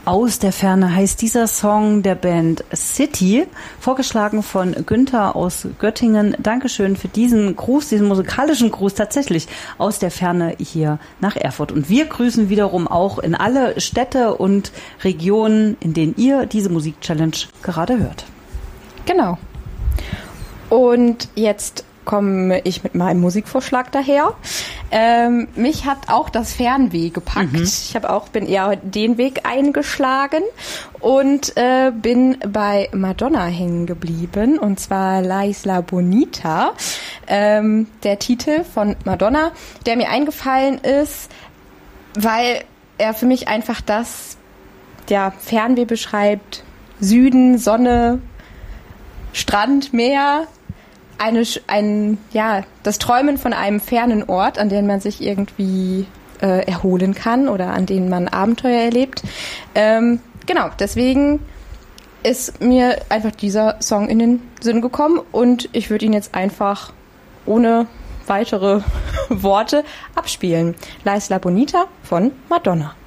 Aus der Ferne heißt dieser Song der Band City, vorgeschlagen von Günther aus Göttingen. Dankeschön für diesen Gruß, diesen musikalischen Gruß tatsächlich aus der Ferne hier nach Erfurt. Und wir grüßen wiederum auch in alle Städte und Regionen, in denen ihr diese Musik-Challenge gerade hört. Genau. Und jetzt komme ich mit meinem Musikvorschlag daher. Mich hat auch das Fernweh gepackt. Bin eher den Weg eingeschlagen und bin bei Madonna hängen geblieben, und zwar La Isla Bonita, der Titel von Madonna, der mir eingefallen ist, weil er für mich einfach das Fernweh beschreibt. Süden, Sonne, Strand, Meer, das Träumen von einem fernen Ort, an dem man sich irgendwie erholen kann oder an dem man Abenteuer erlebt. Deswegen ist mir einfach dieser Song in den Sinn gekommen und ich würde ihn jetzt einfach ohne weitere Worte abspielen. La Isla Bonita von Madonna.